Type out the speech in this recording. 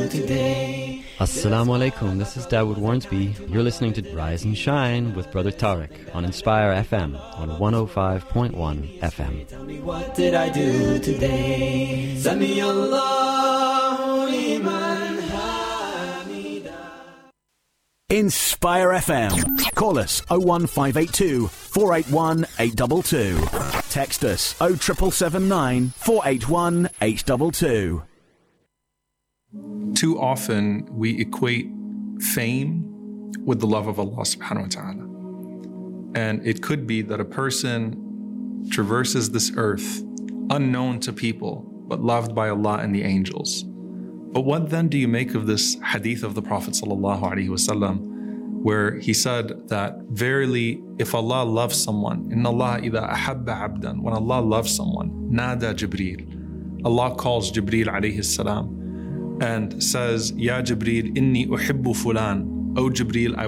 today. Assalamu alaikum, this is Dawood Warnsby. You're listening to Rise and Shine with Brother Tariq on Inspire FM on 105.1 FM. Tell me, what did I do today? Sami Allahu liman hamida. Inspire FM. Call us 01582 481 822. Text us 07779 481 822. Too often we equate fame with the love of Allah subhanahu wa ta'ala. And it could be that a person traverses this earth unknown to people, but loved by Allah and the angels. But what then do you make of this hadith of the Prophet sallallahu alaihi wasallam, where he said that verily if Allah loves someone, inna Allah idha ahabba abdan, when Allah loves someone, nada Jibreel, Allah calls Jibreel alayhi salam and says, Ya Jibreel, inni uhibbu fulan, O Jibreel, I